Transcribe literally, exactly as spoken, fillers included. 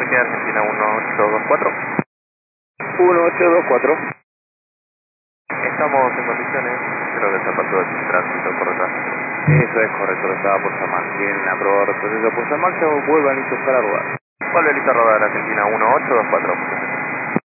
Avenida Argentina uno ocho dos cuatro. uno ocho dos cuatro. Estamos en condiciones, creo que se pasó el tránsito por detrás. Eso es correcto, lo estaba por llamar. Bien, aprobado el proceso por San Máximo, vuelvan listos para rodar. Vuelve listo a rodar Argentina uno ocho dos cuatro.